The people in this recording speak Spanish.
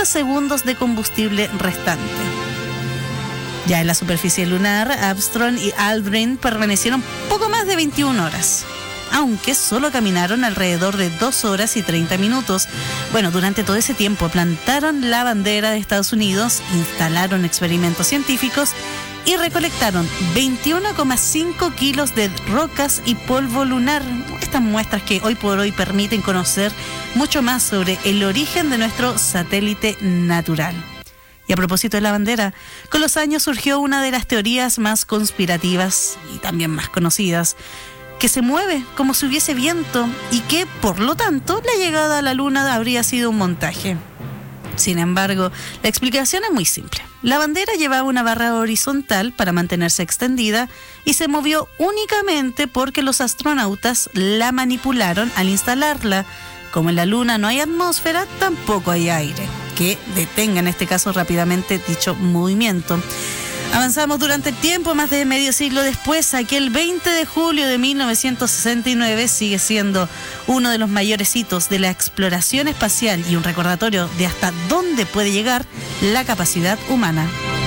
segundos de combustible restante. Ya en la superficie lunar, Armstrong y Aldrin permanecieron poco más de 21 horas, aunque solo caminaron alrededor de 2 horas y 30 minutos. Bueno, durante todo ese tiempo plantaron la bandera de Estados Unidos, instalaron experimentos científicos y recolectaron 21,5 kilos de rocas y polvo lunar. Estas muestras que hoy por hoy permiten conocer mucho más sobre el origen de nuestro satélite natural. Y a propósito de la bandera, con los años surgió una de las teorías más conspirativas y también más conocidas, que se mueve como si hubiese viento y que, por lo tanto, la llegada a la Luna habría sido un montaje. Sin embargo, la explicación es muy simple. La bandera llevaba una barra horizontal para mantenerse extendida y se movió únicamente porque los astronautas la manipularon al instalarla. Como en la Luna no hay atmósfera, tampoco hay aire que detenga en este caso rápidamente dicho movimiento. Avanzamos durante el tiempo, más de medio siglo después, aquel 20 de julio de 1969 sigue siendo uno de los mayores hitos de la exploración espacial y un recordatorio de hasta dónde puede llegar la capacidad humana.